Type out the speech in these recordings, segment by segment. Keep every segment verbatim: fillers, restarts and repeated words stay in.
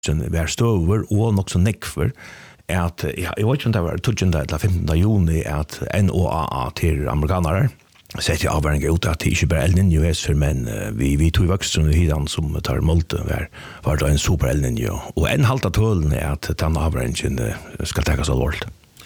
vær støver og nok så nekver, at, ja, jeg vet ikke om det var tjuende eller femtende juni, at N O A A til amerikanere, sett jeg avværing ut at det ikke bare El Niño er for, men vi, vi tog vokstrene i hidan som tar målte, var, var det en super El Niño. Og en halvt av tålen er at den avværingen skal tekkes alvorligt.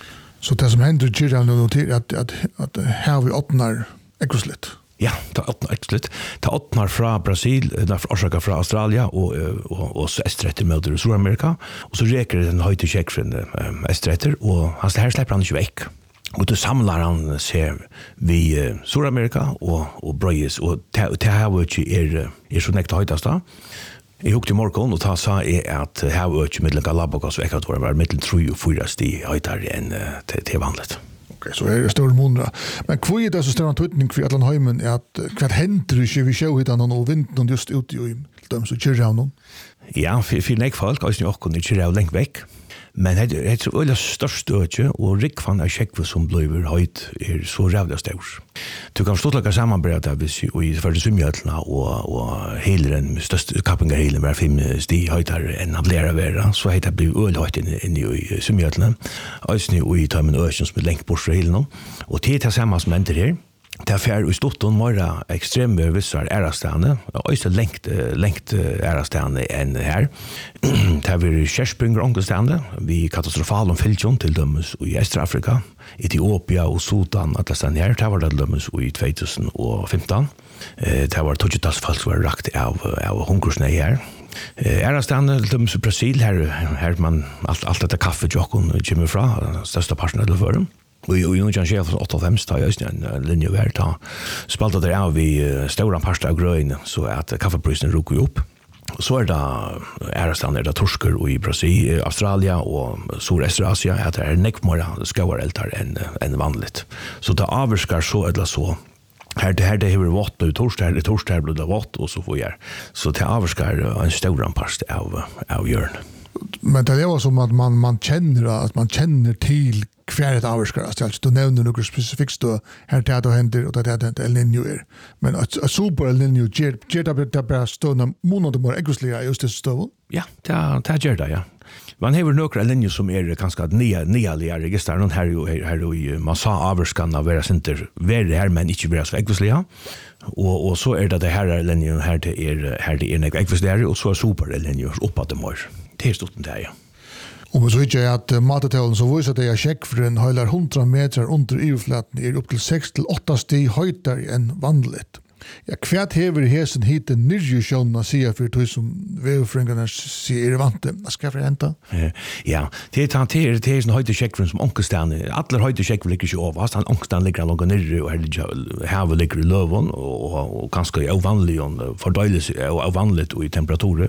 Så det som hender gjør jeg noter at, at, at her vi åpner ekoslitt? Ja, det åpner ekoslitt. Det åpner fra Brasil, det er orsaka fra Australia og, og, og så estretter med Sydamerika, og så reker den høyte kjekkfrende estretter, og hans her slipper han ikke vekk. Og då samlar han seg vi uh, Sydamerika og, og Brøyes, og det her var ikke er, er så nekt høytast da. Jeg hukte i morgen, og da sa jeg at her var ikke middelen Galapagos og Ecuador var middelen tre og fire sti høytere enn uh, til vanligt. Ok, så er det større måneder. Men hva er det så større tøytning for Atlan Heimen er at hva hender ikke vi sjøhytene og vinden just ute i dem som kjører av noen? Ja, for, for nek folk, og ikke noen kjører av lengt vekk. Men det er et øyla størst øke, og rikvann av kjekkve som blir høyt er så rævlig stør. Du kan forstå laga sammenbrede hvis vi førte svimjøtlene og, og heleren, største kappingerhelen var fem sti høytere enn han lærer være, så heit det blir øyla høyt inne, inne i svimjøtlene, og i tøymen økjen som er lengt bort fra helen. Og til det samme som ender her, det er fær i Stotten måra ekstreme vissar ærastane, og også lengt, lengt ærastane enn her. Det er vi kjerspringer omgåstane, vi katastrofalen fylkjon til dømes i Øst-Afrika, Etiopia og Sudan, at det stande her, det var det dømes i to tusen og femten. Det var togjetas folk som var rakt av, av hungersne her. Ærastane dømes i Brasil, her, her man alt, alt dette kaffejokken kommer fra, største parten av det føren. Og i noen skjer for åttiofem tar jeg en linje hver, da spalte det av i større parster av grøyene, så at kaffeprisen rukker opp. Så er det ærestene, er det torsker i Brasil, Australia og Sør-Øst-Asia, at det er nekvmåre skauarelter enn, enn vanligt. Så det avvirker så eller så. Her det her det har vatt og torsk, her det torsk her blir det vatt, og så får jeg. Så det avvirker en større parster av, av hjørnet. Men det er jo som at man, man kjenner at man kjenner til hver et avvarskere. Altså, du nevner noe spesifikt stå, her det er det hender, og det er det El Niño er. Men at super El Niño gjør det bare stående måneder mer egoslige just det stående? Ja, det gjør det, ja. Man har noen El Niño som er ganske nyalige register, noen her jo, her jo man sa avvarskene av være sinter, være her, men ikke være så egoslige. Og, og så er det det her El Niño, her det er, her det er noe egoslige, og så er super El Niño oppe til mer. Det er stått det, ja. Og man så ikke er at matetalen så viser det er sjekk for en høyler hundra meter under ivflaten er opp til seks til åtta sti høytere enn vanligt. Ja, kvært hever hesen hit den nyrjusjonen sier for tog som vevfringerne sier er vant. Hva skal jeg forhente? Ja, det er det er det er en høyde sjekk som onkestene. Alle høyde sjekk ligger ikke over. Han onkestene ligger langt nyrre, og her havet ligger i løven, og, og ganske avvanlig, og fordøyles avvanlig i temperaturer.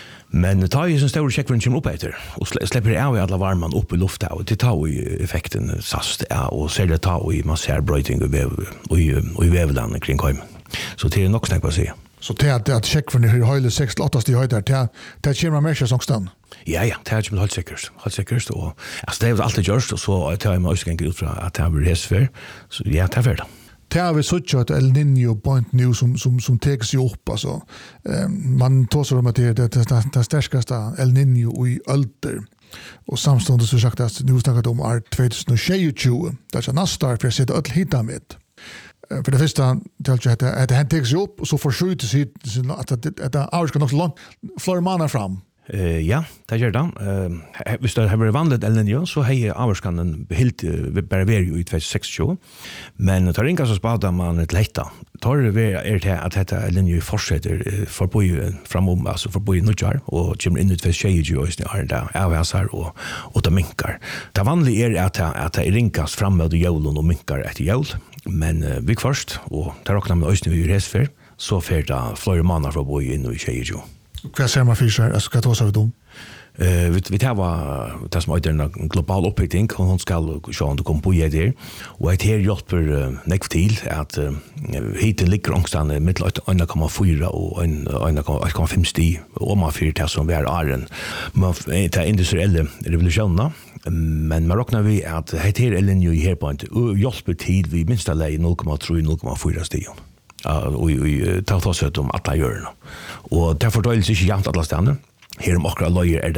Men det tar ju en stor checkvinn kommer upp etter, og slipper av i alla varman upp i lufta, og det tar ju effekten sast, ja, og ser det tar ju man ser brøyting i vev, og i vevlandet kring heimen. Så det er nok snakk å si. Så det at, at checkvinn er høyle seks til åtta sti høyder, det, det kommer mer seg sånn? Ja, ja, det er ikke helt sikkert, helt sikkert, og altså, det er alltid gjørst, og så tar jeg meg også ut fra at det er resfer, så ja, det er verdt. Det har vi sett at El Niño point nu som, som, som teker seg opp. Altså. Um, man tåser om at det er det, det, det sterskeste El Niño i ølter. Og samståndet så sagt at nu snakket om er to tusen og tjue, det er ikke næste år for å sette øl hita med. Uh, for det første, det er at det teker seg opp, og så forsøyter seg at det avgjør nok så langt flere måneder fram. Uh, ja, det gjør det. Uh, hvis det har vært vanligt El Niño, så har jeg avvarskanen helt uh, bare vært i to tusen og seksogtjue. Men det er ikke så spadet man et lette. Det er det at dette El Niño fortsetter uh, for å bo framom, altså for å bo i Nudjar, og kommer inn i to tusen og tjue, og det er det avhæsar og, og det minkar. Det vanlige er at, at det er ringkast frem med jævlen og minkar etter jævl, men uh, vi først, og det råkner med øyne i resfer, så fer det flere måneder for å bo inn i tjue. Hva ser man for seg? Altså, hva tar vi om? Uh, vi, vi tar det som er en global oppbygging, og hun skal se om det kommer på i det. Og et her hjelper uh, nekv til at uh, hiten ligger ångstene mellom en komma fire og en komma fem sti, og man fyrer til som vi er åren. Det er industrielle revolusjoner, men man råkner vi at et her El Niño i her point hjelper til vi minst alle i null komma tre til null komma fire sti. Ja, og vi tar oss ut om alle hjørne. Og det fordøyles ikke jevnt alle stedene. Her om akkurat løyer er det